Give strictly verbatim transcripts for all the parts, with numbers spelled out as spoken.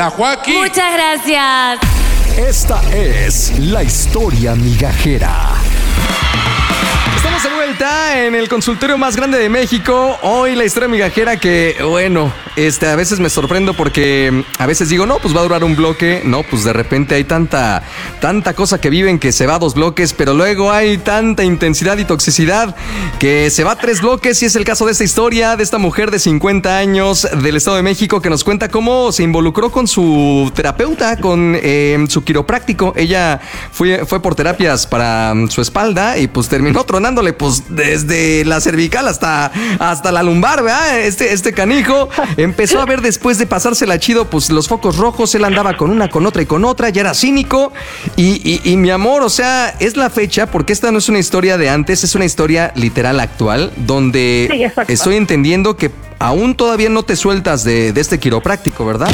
la Joaquín. Muchas gracias. Esta es la historia migajera. Estamos de vuelta en el consultorio más grande de México. Hoy la historia migajera que, bueno, este, a veces me sorprendo porque a veces digo, no, pues va a durar un bloque. No, pues de repente hay tanta, tanta cosa que viven que se va a dos bloques, pero luego hay tanta intensidad y toxicidad que se va a tres bloques. Y es el caso de esta historia, de esta mujer de cincuenta años del Estado de México que nos cuenta cómo se involucró con su terapeuta, con eh, su quiropráctico. Ella fue, fue por terapias para um, su espalda y pues terminó tronándole pues desde la cervical hasta, hasta la lumbar, ¿verdad? Este, este canijo empezó a ver después de pasársela chido pues los focos rojos. Él andaba con una, con otra y con otra, ya era cínico y, y, y mi amor, o sea, es la fecha porque esta no es una historia de antes, es una historia literal actual donde sí, estoy entendiendo que aún todavía no te sueltas de, de este quiropráctico, ¿verdad?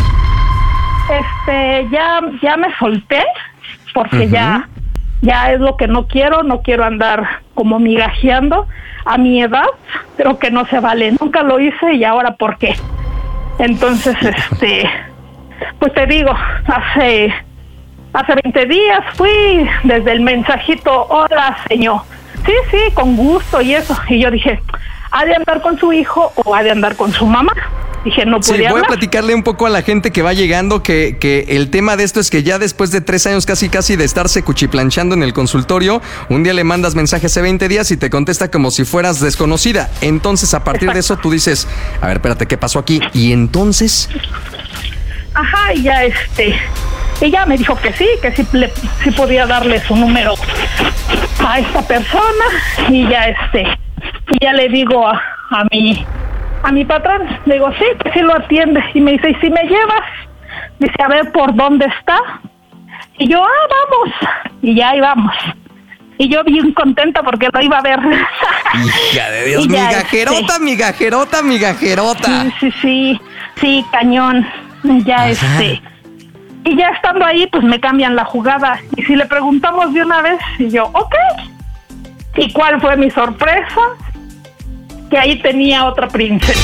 Este, ya, ya me solté porque uh-huh. ya Ya es lo que no quiero, no quiero andar como migajeando a mi edad, creo que no se vale, nunca lo hice y ahora ¿por qué? Entonces, este, pues te digo, hace, hace veinte días fui desde el mensajito, hola señor, sí, sí, con gusto y eso, y yo dije, ¿ha de andar con su hijo o ha de andar con su mamá? Dije, no puede sí, hablar. Voy a platicarle un poco a la gente que va llegando que, que el tema de esto es que ya después de tres años casi casi de estarse cuchiplanchando en el consultorio, un día le mandas mensaje hace veinte días y te contesta como si fueras desconocida. Entonces, a partir Exacto. de eso tú dices, a ver, espérate, ¿qué pasó aquí? Y entonces... Ajá, y ya este... Ella me dijo que sí, que sí, le, sí podía darle su número a esta persona y ya este... Y ya le digo a, a mi... A mi patrón, le digo, sí, que sí lo atiende. Y me dice, ¿y si me llevas? Dice, a ver, ¿por dónde está? Y yo, ah, vamos. Y ya ahí vamos. Y yo bien contenta porque lo iba a ver. Hija de Dios, migajerota, este, migajerota, migajerota. Sí, sí, sí, sí, cañón. Ya Ajá. este... Y ya estando ahí, pues me cambian la jugada. Y si le preguntamos de una vez, y yo, ok. ¿Y cuál fue mi sorpresa? Que ahí tenía otra princesa.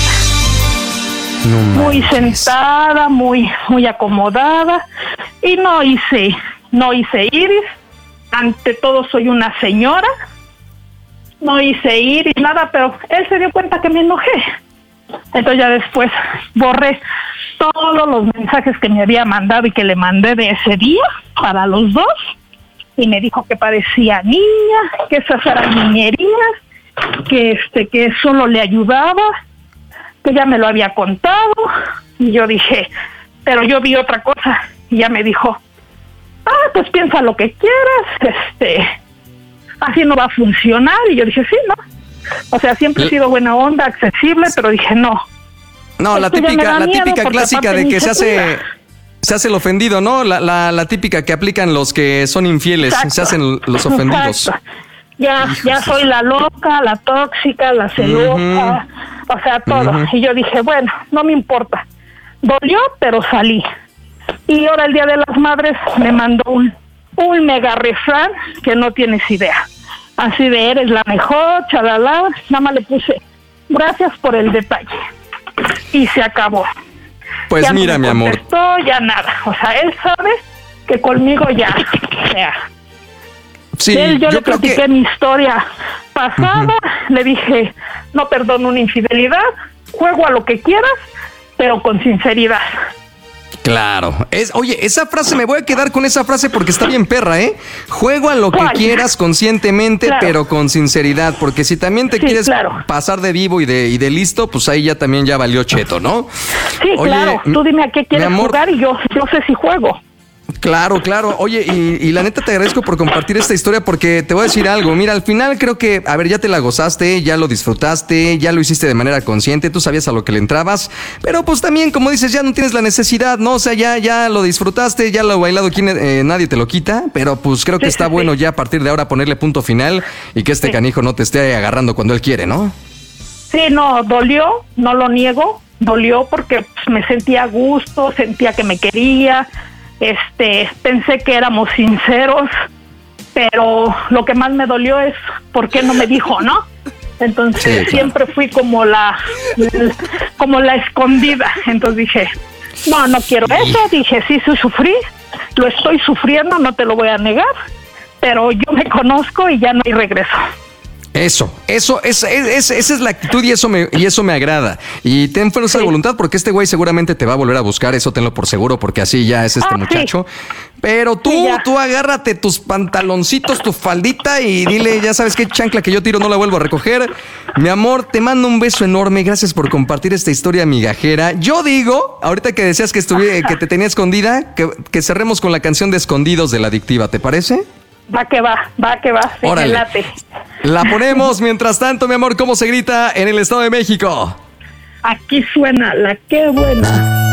No muy sentada, muy, muy acomodada. Y no hice, no hice iris. Ante todo soy una señora. No hice iris, nada, pero él se dio cuenta que me enojé. Entonces ya después borré todos los mensajes que me había mandado y que le mandé de ese día para los dos. Y me dijo que parecía niña, que esas eran niñerías, que este que solo le ayudaba, que ya me lo había contado. Y yo dije, pero yo vi otra cosa. Y ya me dijo, ah, pues piensa lo que quieras, este, así no va a funcionar. Y yo dije, sí, ¿no? O sea, siempre he sido buena onda, accesible, pero dije, no. No, la típica, la típica clásica de que se hace... Se hace el ofendido, ¿no? La, la, la típica que aplican los que son infieles. Exacto. Se hacen los ofendidos. Exacto. Ya, Hijos ya soy la loca, la tóxica, la celosa, uh-huh. o sea, todo. Uh-huh. Y yo dije, bueno, no me importa. Dolió, pero salí. Y ahora el Día de las Madres me mandó un, un mega refrán que no tienes idea. Así de, eres la mejor, chalala. Nada más le puse, gracias por el detalle. Y se acabó. Pues ya mira, no mi amor. Ya nada. O sea, él sabe que conmigo ya, o sea... Sí, él, yo, yo le platiqué que... mi historia pasada, uh-huh. le dije, no perdono una infidelidad, juego a lo que quieras, pero con sinceridad. Claro. Es, oye, esa frase, me voy a quedar con esa frase porque está bien perra, ¿eh? Juego a lo que ¿Cuál? quieras conscientemente, claro. pero con sinceridad, porque si también te sí, quieres claro. pasar de vivo y de, y de listo, pues ahí ya también ya valió cheto, ¿no? Sí, oye, claro. Tú dime a qué quieres amor, jugar y yo, yo sé si juego. Claro, claro. Oye, y, y la neta te agradezco por compartir esta historia porque te voy a decir algo. Mira, al final creo que, a ver, ya te la gozaste, ya lo disfrutaste, ya lo hiciste de manera consciente, tú sabías a lo que le entrabas, pero pues también, como dices, ya no tienes la necesidad, ¿no? O sea, ya, ya lo disfrutaste, ya lo bailado, ¿quién, eh, nadie te lo quita, pero pues creo que sí, está sí, bueno sí. ya a partir de ahora ponerle punto final y que este sí. canijo no te esté agarrando cuando él quiere, ¿no? Sí, no, dolió, no lo niego, dolió porque pues, me sentía a gusto, sentía que me quería. Este, pensé que éramos sinceros, pero lo que más me dolió es por qué no me dijo, ¿no? Entonces sí, claro. siempre fui como la, como la escondida. Entonces dije, No, no quiero Y- eso. Dije, sí, sí sufrí, lo estoy sufriendo, no te lo voy a negar, pero yo me conozco y ya no hay regreso. Eso, eso, es, es- es- esa es la actitud y eso me, y eso me agrada. Y ten fuerza de Sí. voluntad porque este güey seguramente te va a volver a buscar, eso tenlo por seguro, porque así ya es este Ah, sí. muchacho. Pero tú, Sí, ya. tú agárrate tus pantaloncitos, tu faldita y dile, ya sabes qué chancla que yo tiro no la vuelvo a recoger. Mi amor, te mando un beso enorme, gracias por compartir esta historia migajera. Yo digo, ahorita que decías que, estuvi- que te tenía escondida, que, que cerremos con la canción de Escondidos de La Adictiva, ¿te parece? Va que va, va que va, sí, me Órale. late. La ponemos. Mientras tanto, mi amor, ¿cómo se grita en el Estado de México? Aquí suena la qué buena.